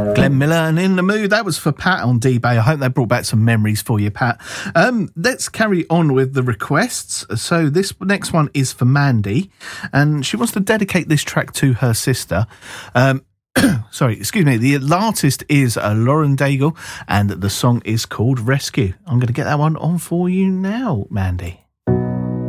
Glenn Miller and In the Mood. That was for Pat on D-Bay. I hope that brought back some memories for you, Pat. Let's carry on with the requests. So this next one is for Mandy, and she wants to dedicate this track to her sister. Sorry, excuse me. The artist is Lauren Daigle, and the song is called Rescue. I'm going to get that one on for you now, Mandy.